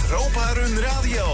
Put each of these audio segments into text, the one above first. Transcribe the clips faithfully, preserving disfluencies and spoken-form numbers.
Europa Run Radio.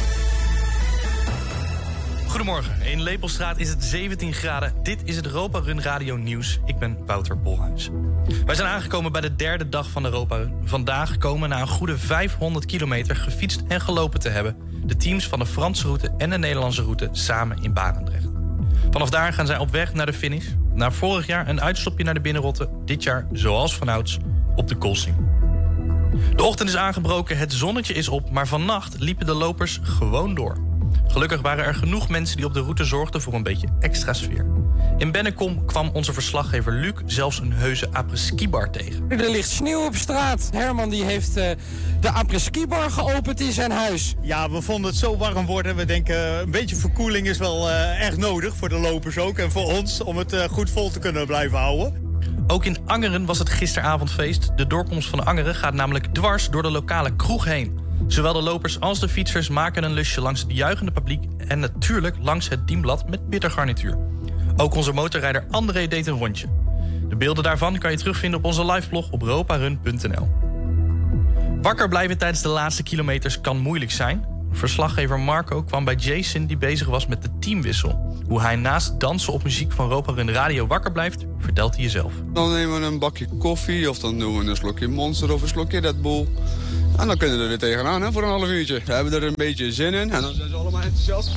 Goedemorgen, in Lepelstraat is het zeventien graden. Dit is het Europa Run Radio nieuws. Ik ben Wouter Bolhuis. Wij zijn aangekomen bij de derde dag van de Europa Run. Vandaag komen na een goede vijfhonderd kilometer gefietst en gelopen te hebben de teams van de Franse route en de Nederlandse route samen in Barendrecht. Vanaf daar gaan zij op weg naar de finish. Na vorig jaar een uitstapje naar de Binnenrotte. Dit jaar, zoals vanouds, op de Koolsing. De ochtend is aangebroken, het zonnetje is op, maar vannacht liepen de lopers gewoon door. Gelukkig waren er genoeg mensen die op de route zorgden voor een beetje extra sfeer. In Bennekom kwam onze verslaggever Luc zelfs een heuse après-ski-bar tegen. Er ligt sneeuw op straat. Herman die heeft uh, de après-ski-bar geopend in zijn huis. Ja, we vonden het zo warm worden. We denken een beetje verkoeling is wel uh, erg nodig voor de lopers ook. En voor ons om het uh, goed vol te kunnen blijven houden. Ook in Angeren was het gisteravondfeest. De doorkomst van Angeren gaat namelijk dwars door de lokale kroeg heen. Zowel de lopers als de fietsers maken een lusje langs het juichende publiek en natuurlijk langs het dienblad met bittergarnituur. Ook onze motorrijder André deed een rondje. De beelden daarvan kan je terugvinden op onze liveblog op europarun punt n l. Wakker blijven tijdens de laatste kilometers kan moeilijk zijn. Verslaggever Marco kwam bij Jason die bezig was met de teamwissel. Hoe hij naast dansen op muziek van Europa Run Radio wakker blijft, vertelt hij jezelf. Dan nemen we een bakje koffie of dan doen we een slokje Monster of een slokje Red Bull. En dan kunnen we er tegenaan hè, voor een half uurtje. We hebben er een beetje zin in en dan zijn ze allemaal enthousiast.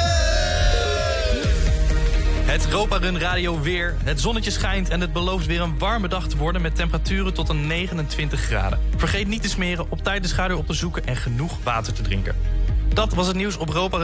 Het Europa Run Radio weer. Het zonnetje schijnt en het belooft weer een warme dag te worden met temperaturen tot een negenentwintig graden. Vergeet niet te smeren, op tijd de schaduw op te zoeken en genoeg water te drinken. Dat was het nieuws op Europa Run.